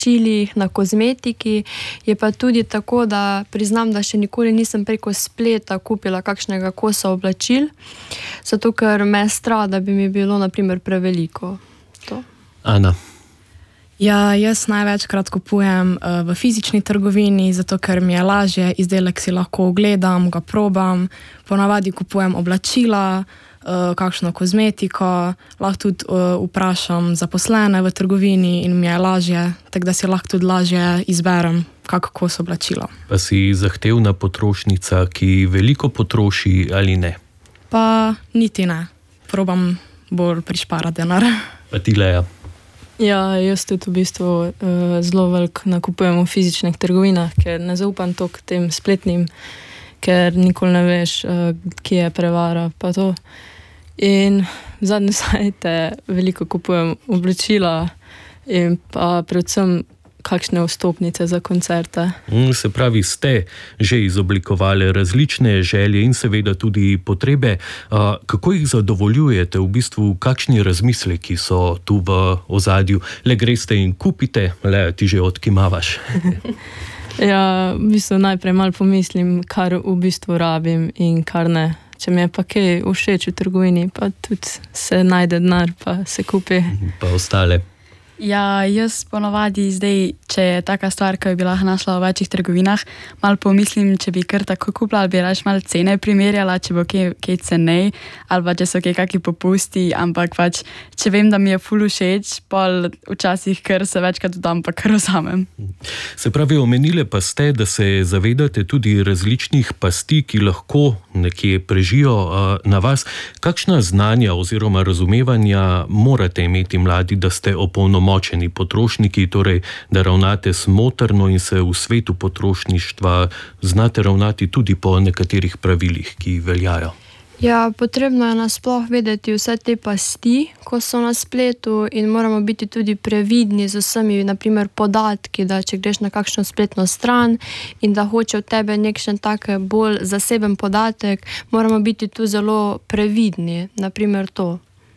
oblačilih, na kozmetiki. Je pa tudi tako, da priznam, da še nikoli nisem preko spleta kupila kakšnega kosa oblačil, zato ker me je strah, da bi mi bilo na primer preveliko. To. Ana. Ja, jaz največkrat kupujem v fizični trgovini, zato ker mi je lažje, izdelek si lahko ogledam, ga probam. Ponavadi kupujem oblačila, kakšno kozmetiko, lahko tudi vprašam zaposlene v trgovini in mi je lažje, tako da si lahko tudi lažje izberem, kak kos oblačila. Pa si zahtevna potrošnica, ki veliko potroši ali ne? Pa niti ne. Probam bolj prišparati denar. Pa ti, Leja? Ja, jaz tudi v bistvu zelo veliko nakupujem v fizičnih trgovinah, ker ne zaupam toliko tem spletnim, ker nikoli ne veš, kje je prevara pa to. In zadnje sajte veliko kupujem oblačila in pa predvsem kakšne vstopnice za koncerte. Se pravi, ste že izoblikovali različne želje in seveda tudi potrebe. Kako jih zadovoljujete? V bistvu, kakšni razmisleki so tu v ozadju? Le greste in kupite, le ti že odkimavaš. Ja, v bistvu najprej malo pomislim, kar v bistvu rabim in kar ne. Če mi je pa kaj všeč v trgovini, pa tudi se najde denar, pa se kupi. Pa ostale. Ja, jaz ponavadi zdaj, če je taka stvar, ki bi lahko našla v večjih trgovinah, malo pomislim, če bi kar tako kupila, ali bi raje malo cene primerjala, če bo kaj cenej, ali pa če so kaki popusti, ampak pač, če vem, da mi je ful všeč, pol včasih kar se večkrat dodam, pa kar vzamem. Se pravi, omenile pa ste, da se zavedate tudi različnih pasti, ki lahko nekje prežijo na vas. Kakšna znanja oziroma razumevanja morate imeti mladi, da ste opolnomočeni potrošniki, torej da ravnate smotrno in se v svetu potrošništva znate ravnati tudi po nekaterih pravilih, ki veljajo? Ja, potrebno je nasploh vedeti vse te pasti, ko so na spletu, in moramo biti tudi previdni z vsemi, naprimer, podatki, da če greš na kakšno spletno stran in da hoče od tebe nekšen tak bolj zaseben podatek, moramo biti tu zelo previdni, naprimer to.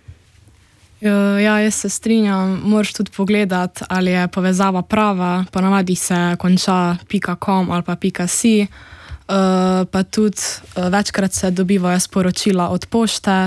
Ja, jaz se strinjam, moraš tudi pogledati, ali je povezava prava, ponavadi se konča .com ali pa .si, pa tudi večkrat se dobivajo sporočila od pošte,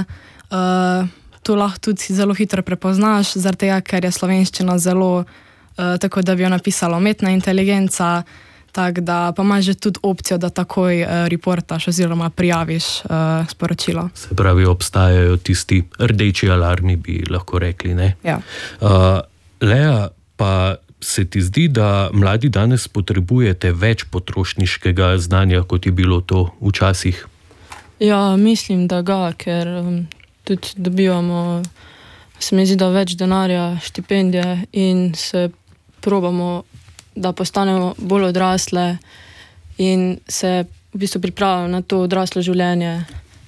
to lahko tudi zelo hitro prepoznaš, zaradi tega, ker je slovenščina zelo, tako da bi jo napisala umetna inteligenca, tako da pa imaš že tudi opcijo, da takoj reportaš oziroma prijaviš sporočilo. Se pravi, obstajajo tisti rdeči alarmi, bi lahko rekli, ne? Ja. Leja, pa se ti zdi, da mladi danes potrebujete več potrošniškega znanja, kot je bilo to včasih? Ja, mislim, da ga, ker tudi dobivamo, se mi zdi, da več denarja, štipendije in se probamo, da postanemo bolj odrasle in se v bistvu pripravljamo na to odraslo življenje.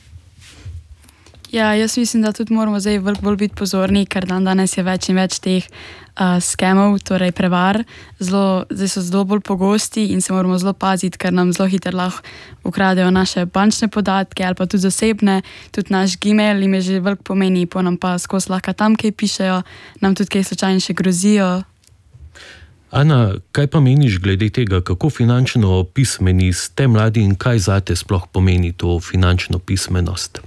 Ja, jaz mislim, da tudi moramo zdaj bolj biti pozorni, ker danes je več in več teh skemov, torej prevar. Zdaj so zelo bolj pogosti in se moramo zelo paziti, ker nam zelo hitro lahko ukradejo naše bančne podatke ali pa tudi zasebne. Tudi naš Gmail jim je že veliko pomeni, po nam pa skozi lahko tam kaj pišejo, nam tudi kaj slučajno še grozijo. Ana, kaj pa meniš glede tega, kako finančno pismeni ste mladi in kaj zate sploh pomeni to finančno pismenost?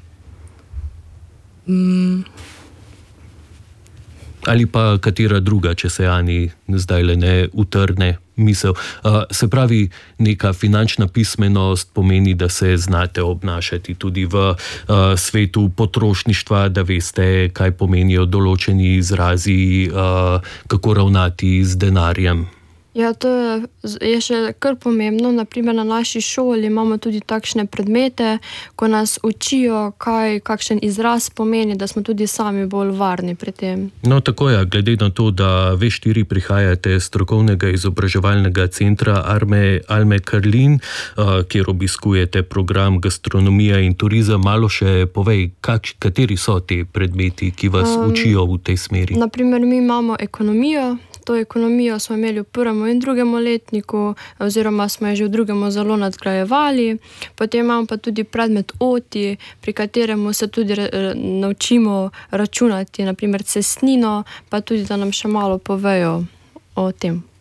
Ali pa katera druga, če se Ani zdajle ne utrne misel. Se pravi, neka finančna pismenost pomeni, da se znate obnašati tudi v svetu potrošništva, da veste, kaj pomenijo določeni izrazi, kako ravnati z denarjem. Ja, to je še kar pomembno. Naprimer, na naši šoli imamo tudi takšne predmete, ko nas učijo, kakšen izraz pomeni, da smo tudi sami bolj varni pri tem. No, tako je, glede na to, da V4 prihajate z strokovnega izobraževalnega centra Alme Karlin, kjer obiskujete program gastronomija in turizem, malo še povej, kateri so te predmeti, ki vas učijo v tej smeri? Naprimer, mi imamo ekonomijo. To ekonomijo smo imeli v 1. in 2. letniku, oziroma smo jo že v 2. zelo nadgrajevali. Potem imamo pa tudi predmet OTI, pri kateremu se tudi naučimo računati, naprimer cestnino, pa tudi, da nam še malo povejo o tem.